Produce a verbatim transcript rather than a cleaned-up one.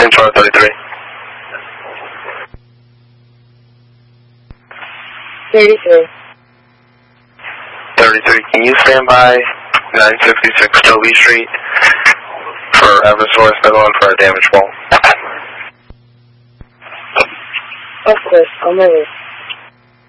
Control thirty-three. thirty-three. thirty-three, can you stand by nine sixty-six Toby Street for Eversource Middle and for a damaged wall? Of course, I'll move it.